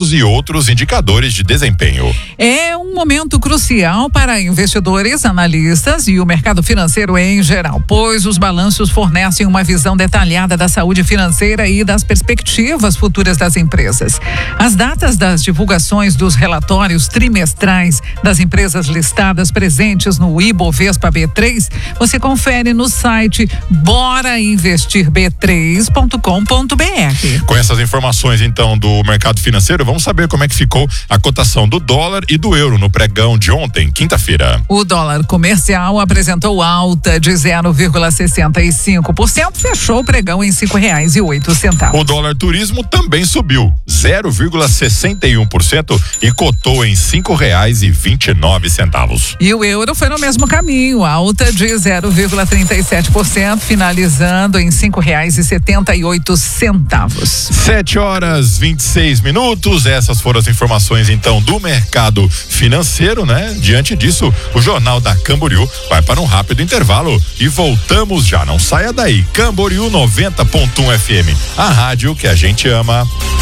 preços e outros indicadores de desempenho. É um momento crucial para investidores, analistas e o mercado financeiro em geral, pois os balanços fornecem uma visão detalhada da saúde financeira e das perspectivas futuras das empresas. As datas das divulgações dos relatórios trimestrais das empresas listadas presentes no Ibovespa B3, você confere no site borainvestirb3.com.br. Com essas informações, então, do mercado financeiro, vamos saber como é que ficou a cotação do dólar e do euro no pregão de ontem, quinta-feira. O dólar comercial apresentou alta de 0,65%, fechou o pregão em R$5,08. O dólar turismo também subiu 0,61% e cotou em R$5,29. E o euro foi no mesmo caminho, alta de 0,37%, finalizando em R$5,78. 7h26. Essas foram as informações, então, do mercado financeiro, né? Diante disso, o Jornal da Camboriú vai para um rápido intervalo e voltamos já. Não saia daí. Camboriú 90.1 FM, a rádio que a gente ama.